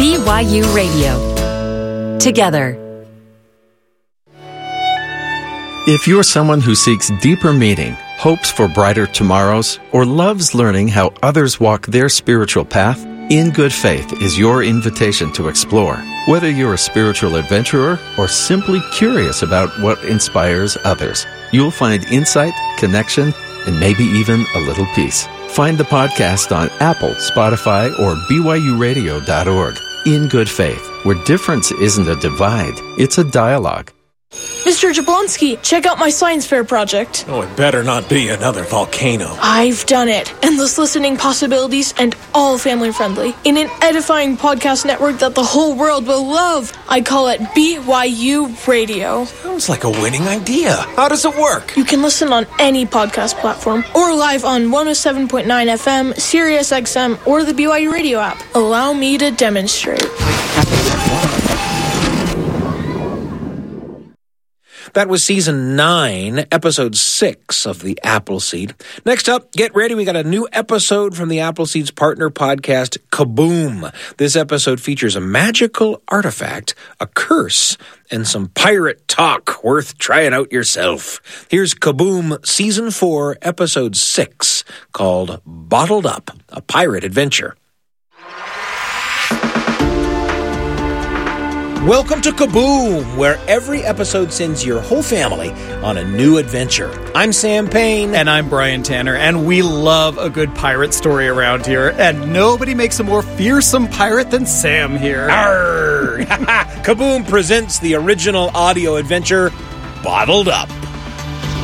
BYU Radio. Together. If you're someone who seeks deeper meaning, hopes for brighter tomorrows, or loves learning how others walk their spiritual path, In Good Faith is your invitation to explore. Whether you're a spiritual adventurer or simply curious about what inspires others, you'll find insight, connection, and maybe even a little peace. Find the podcast on Apple, Spotify, or BYURadio.org. In Good Faith, where difference isn't a divide, it's a dialogue. Mr. Jablonski, check out my science fair project. Oh, it better not be another volcano. I've done it. Endless listening possibilities and all family friendly. In an edifying podcast network that the whole world will love. I call it BYU Radio. Sounds like a winning idea. How does it work? You can listen on any podcast platform or live on 107.9 FM, Sirius XM, or the BYU Radio app. Allow me to demonstrate. That was Season 9, Episode 6 of The Appleseed. Next up, get ready. We got a new episode from the Appleseed's partner podcast, Kaboom. This episode features a magical artifact, a curse, and some pirate talk worth trying out yourself. Here's Kaboom Season 4, Episode 6, called Bottled Up, a Pirate Adventure. Welcome to Kaboom, where every episode sends your whole family on a new adventure. I'm Sam Payne. And I'm Brian Tanner, and we love a good pirate story around here, and nobody makes a more fearsome pirate than Sam here. Arr! Kaboom presents the original audio adventure, Bottled Up.